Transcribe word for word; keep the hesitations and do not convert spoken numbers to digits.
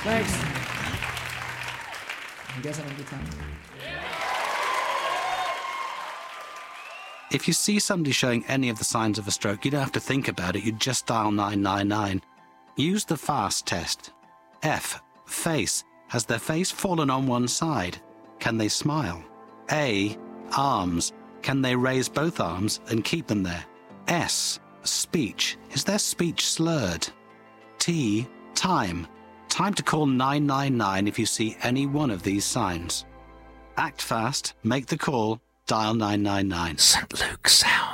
Thanks. You guys having a good time? If you see somebody showing any of the signs of a stroke, you don't have to think about it. You just dial nine nine nine. Use the FAST test. F. Face. Has their face fallen on one side? Can they smile? A. Arms. Can they raise both arms and keep them there? S. Speech. Is their speech slurred? T. Time. Time to call nine nine nine if you see any one of these signs. Act fast, make the call, dial nine nine nine. Saint Luke Sound.